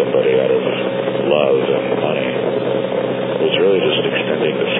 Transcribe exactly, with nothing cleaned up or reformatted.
somebody out of love and money. It was really just extending the